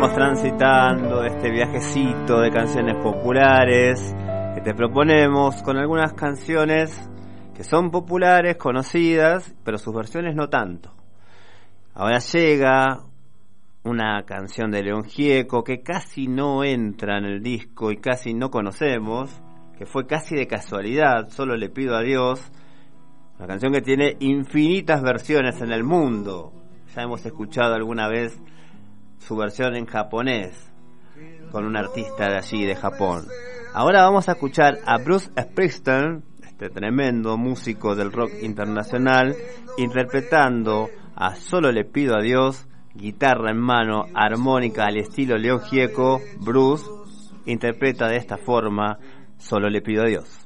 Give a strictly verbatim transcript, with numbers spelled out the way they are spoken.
estamos transitando este viajecito de canciones populares que te proponemos, con algunas canciones que son populares, conocidas, pero sus versiones no tanto. Ahora llega una canción de León Gieco que casi no entra en el disco y casi no conocemos, que fue casi de casualidad, Solo le pido a Dios. Una canción que tiene infinitas versiones en el mundo. Ya hemos escuchado alguna vez su versión en japonés con un artista de allí, de Japón. Ahora vamos a escuchar a Bruce Springsteen, este tremendo músico del rock internacional, interpretando a Solo le pido a Dios, guitarra en mano, armónica al estilo León Gieco. Bruce interpreta de esta forma Solo le pido a Dios.